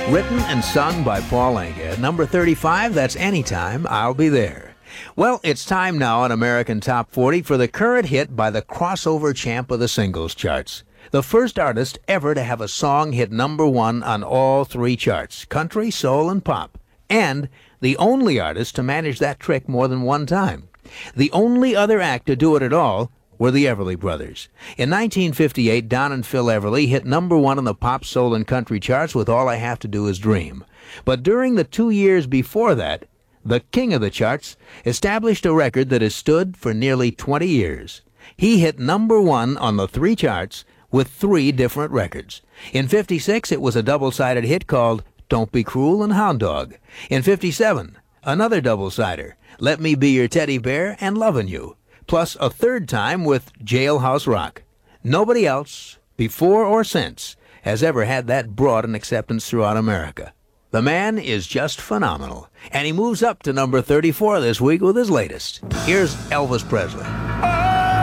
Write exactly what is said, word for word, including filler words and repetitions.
Written and sung by Paul Anka. At number thirty-five, that's Anytime I'll Be There. Well, it's time now on American Top forty for the current hit by the crossover champ of the singles charts. The first artist ever to have a song hit number one on all three charts, country, soul, and pop. And the only artist to manage that trick more than one time. The only other act to do it at all were the Everly Brothers. In nineteen fifty-eight, Don and Phil Everly hit number one on the pop, soul, and country charts with All I Have to Do Is Dream. But during the two years before that, the king of the charts established a record that has stood for nearly twenty years. He hit number one on the three charts with three different records. In fifty-six, it was a double-sided hit called Don't Be Cruel and Hound Dog. In fifty-seven, another double-sider, Let Me Be Your Teddy Bear and Lovin' You. Plus a third time with Jailhouse Rock. Nobody else, before or since, has ever had that broad an acceptance throughout America. The man is just phenomenal, and he moves up to number thirty-four this week with his latest. Here's Elvis Presley.